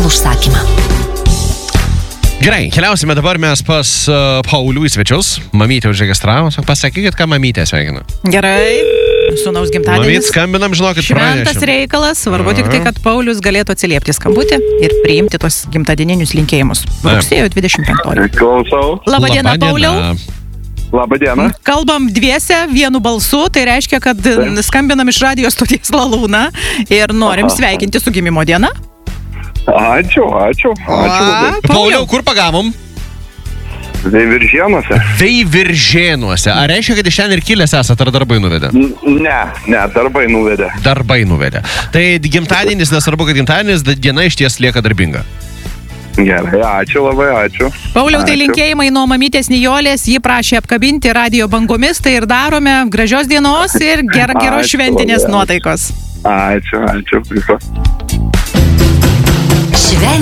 pagal užsakymą. Gerai, keliausime dabar mes pas Paulių į svečius. Mamytė užregistravo, pasakykit, ką mamytė sveikina. Gerai, sūnaus gimtadienis. Mamyt, skambinam, žinokit, šventas pranešim. Reikalas, svarbu tik tai, kad Paulius galėtų atsiliepti skambutį ir priimti tos gimtadieninius linkėjimus. Rugsėjo 25. Klausau. Labadiena, Pauliau. Labadiena. Kalbam dviese, vienu balsu, tai reiškia, kad skambinam iš radijo stoties Lalūną ir norim sveikinti su gimimo diena. Ačiū labai. Pauliau, kur pagavom? Veiviržėnuose. Veiviržėnuose. Ar reiškia, kad iš ten ir kilęs esat, ar darbai nuvedė? Ne, darbai nuvedė. Darbai nuvedė. Tai gimtadienis, nesvarbu, kad gimtadienis, diena iš ties lieka darbinga. Gerai, labai ačiū. Pauliau, tai linkėjimai nuo mamytės Nijolės, ji prašė apkabinti radijo bangomis, tai ir darome. Gražios dienos ir geros šventinės nuotaikos. Ačiū. Viso.